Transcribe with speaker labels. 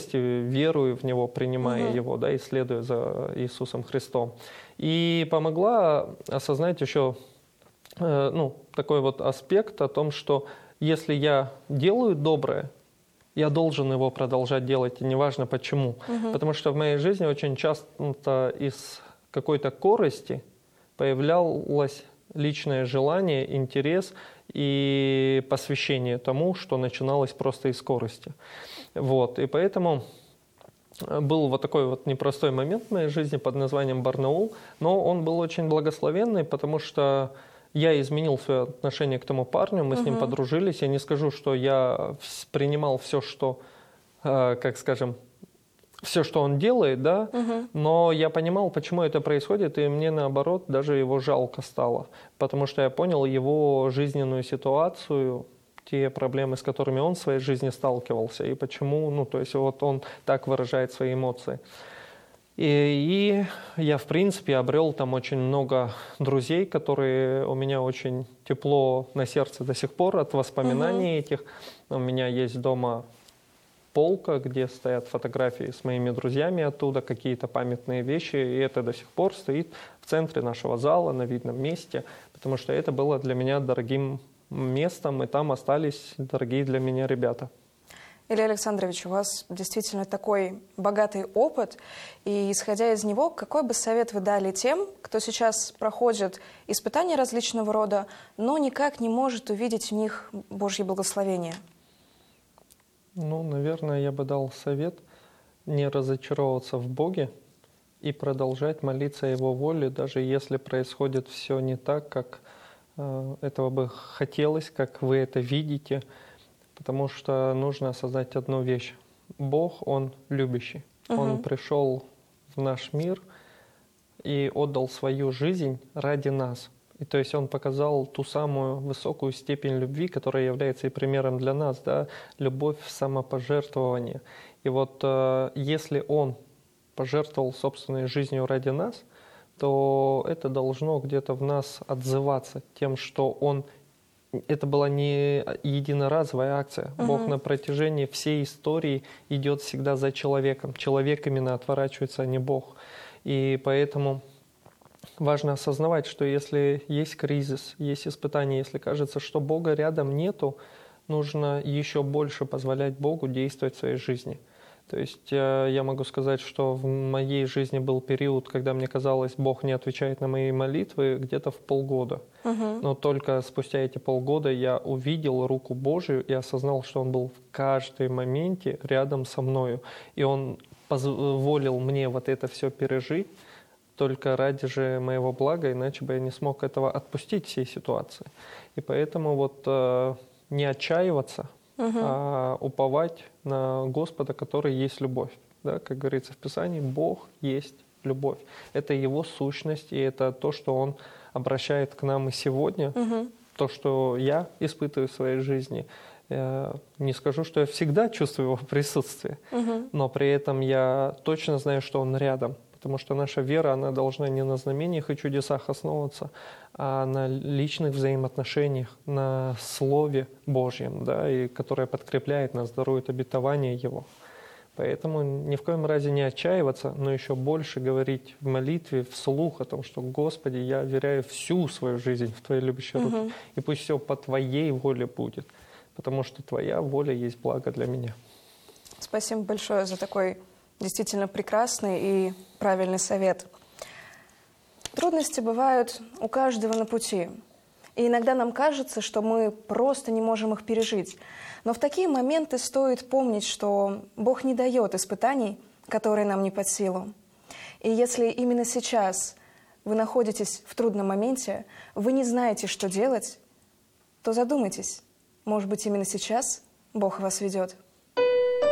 Speaker 1: скорости, веруя в Него, принимая Его, да, и следуя за Иисусом Христом. И помогла осознать еще такой вот аспект о том, что если я делаю доброе, я должен его продолжать делать, и неважно почему. Потому что в моей жизни очень часто из какой-то корысти появлялось личное желание, интерес и посвящение тому, что начиналось просто из скорости. Вот. И поэтому был вот такой вот непростой момент в моей жизни под названием Барнаул, но он был очень благословенный, потому что я изменил свое отношение к тому парню, мы с ним подружились. Я не скажу, что я принимал все, что, все, что он делает, да, но я понимал, почему это происходит, и мне, наоборот, даже его жалко стало, потому что я понял его жизненную ситуацию, те проблемы, с которыми он в своей жизни сталкивался, и почему, то есть вот он так выражает свои эмоции. И я, в принципе, обрел там очень много друзей, которые у меня очень тепло на сердце до сих пор от воспоминаний этих. У меня есть дома полка, где стоят фотографии с моими друзьями оттуда, какие-то памятные вещи, и это до сих пор стоит в центре нашего зала, на видном месте, потому что это было для меня дорогим местом, и там остались дорогие для меня ребята.
Speaker 2: Илья Александрович, у вас действительно такой богатый опыт, и исходя из него, какой бы совет вы дали тем, кто сейчас проходит испытания различного рода, но никак не может увидеть в них Божье благословение?
Speaker 1: Наверное, я бы дал совет не разочаровываться в Боге и продолжать молиться о Его воле, даже если происходит все не так, как этого бы хотелось, как вы это видите, потому что нужно осознать одну вещь. Бог, Он любящий. Он пришел в наш мир и отдал свою жизнь ради нас. И то есть Он показал ту самую высокую степень любви, которая является и примером для нас, да, любовь в самопожертвовании. И вот если Он пожертвовал собственной жизнью ради нас, то это должно где-то в нас отзываться тем, что это была не единоразовая акция. Бог на протяжении всей истории идет всегда за человеком. Человек именно отворачивается, а не Бог. И поэтому важно осознавать, что если есть кризис, есть испытания, если кажется, что Бога рядом нету, нужно еще больше позволять Богу действовать в своей жизни. То есть я могу сказать, что в моей жизни был период, когда мне казалось, Бог не отвечает на мои молитвы где-то в полгода. Но только спустя эти полгода я увидел руку Божию и осознал, что Он был в каждом моменте рядом со мною. И Он позволил мне вот это все пережить только ради же моего блага, иначе бы я не смог этого отпустить всей ситуации. И поэтому вот не отчаиваться, а уповать на Господа, который есть любовь. Да? Как говорится в Писании, Бог есть любовь. Это Его сущность, и это то, что Он обращает к нам и сегодня, то, что я испытываю в своей жизни. Я не скажу, что я всегда чувствую Его присутствие, но при этом я точно знаю, что Он рядом. Потому что наша вера, она должна не на знамениях и чудесах основываться, а на личных взаимоотношениях, на Слове Божьем, да, и которое подкрепляет нас, дарует обетование Его. Поэтому ни в коем разе не отчаиваться, но еще больше говорить в молитве, вслух о том, что «Господи, я веряю всю свою жизнь в Твои любящие руки, и пусть все по Твоей воле будет, потому что Твоя воля есть благо для меня».
Speaker 2: Спасибо большое за такой действительно прекрасный и правильный совет. Трудности бывают у каждого на пути. И иногда нам кажется, что мы просто не можем их пережить. Но в такие моменты стоит помнить, что Бог не дает испытаний, которые нам не под силу. И если именно сейчас вы находитесь в трудном моменте, вы не знаете, что делать, то задумайтесь. Может быть, именно сейчас Бог вас ведет.